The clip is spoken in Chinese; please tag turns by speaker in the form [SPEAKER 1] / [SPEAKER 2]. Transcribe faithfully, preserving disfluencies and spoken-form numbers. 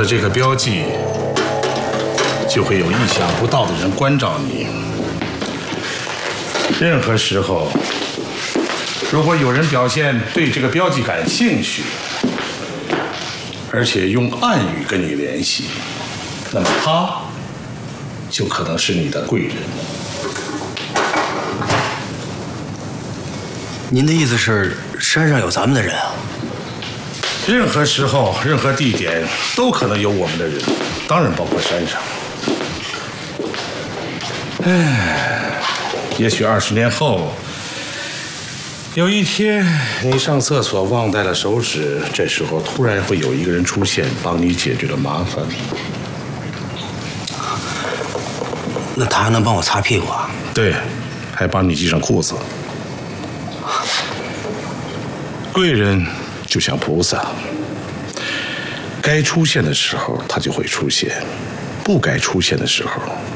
[SPEAKER 1] 了这个标记，就会有意想不到的人关照你。任何时候，如果有人表现对这个标记感兴趣，而且用暗语跟你联系，那么他就可能是你的贵人。
[SPEAKER 2] 您的意思是山上有咱们的人啊？
[SPEAKER 1] 任何时候、任何地点都可能有我们的人，当然包括山上。唉，也许二十年后，有一天你上厕所忘带了手纸，这时候突然会有一个人出现，帮你解决了麻烦。
[SPEAKER 2] 那他还能帮我擦屁股啊？
[SPEAKER 1] 对，还帮你系上裤子。贵人就像菩萨，该出现的时候他就会出现，不该出现的时候